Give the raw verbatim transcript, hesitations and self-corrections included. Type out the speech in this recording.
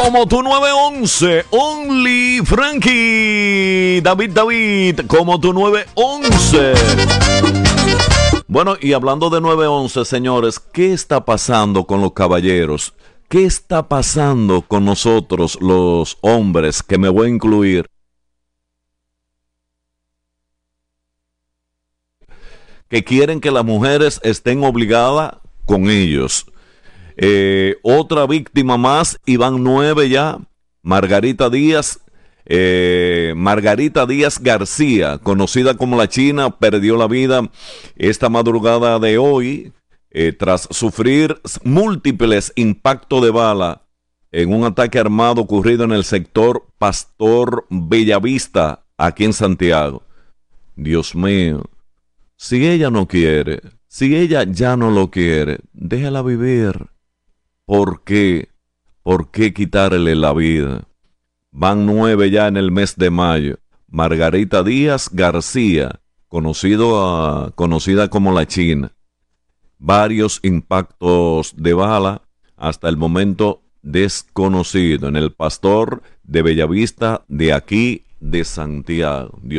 como tu nueve once, Only Frankie, David David, como tu nueve once. Bueno, y hablando de nueve once, señores, ¿qué está pasando con los caballeros? ¿Qué está pasando con nosotros, los hombres, que me voy a incluir? Que quieren que las mujeres estén obligadas con ellos. Eh, otra víctima más, y van nueve ya. Margarita Díaz, eh, Margarita Díaz García, conocida como la China, perdió la vida esta madrugada de hoy eh, tras sufrir múltiples impactos de bala en un ataque armado ocurrido en el sector Pastor Bellavista, aquí en Santiago. Dios mío, si ella no quiere, si ella ya no lo quiere, déjala vivir. ¿Por qué? ¿Por qué quitarle la vida? Van nueve ya en el mes de mayo. Margarita Díaz García, conocido a, conocida como la China. Varios impactos de bala, hasta el momento desconocido, en el Pastor de Bellavista de aquí de Santiago. Dios